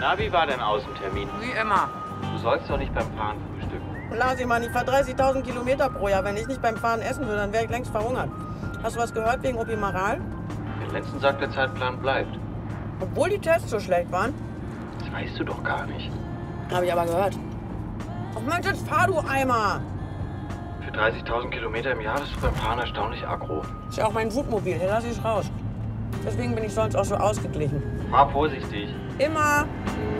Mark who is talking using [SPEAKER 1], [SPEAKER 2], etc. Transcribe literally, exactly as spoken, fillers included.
[SPEAKER 1] Na, wie war dein Außentermin?
[SPEAKER 2] Wie immer.
[SPEAKER 1] Du sollst doch nicht beim Fahren frühstücken.
[SPEAKER 3] Lasi, Mann, ich fahre dreißigtausend Kilometer pro Jahr. Wenn ich nicht beim Fahren essen würde, dann wäre ich längst verhungert. Hast du was gehört wegen Opimaral?
[SPEAKER 1] Der letzten sagt, der Zeitplan bleibt.
[SPEAKER 3] Obwohl die Tests so schlecht waren?
[SPEAKER 1] Das weißt du doch gar nicht.
[SPEAKER 3] Habe ich aber gehört. Ach Mensch, jetzt fahr du Eimer!
[SPEAKER 1] Für dreißigtausend Kilometer im Jahr bist du beim Fahren erstaunlich aggro.
[SPEAKER 3] Ist ja auch mein Wutmobil, hier lass ich's raus. Deswegen bin ich sonst auch so ausgeglichen.
[SPEAKER 1] Fahr vorsichtig.
[SPEAKER 3] Immer!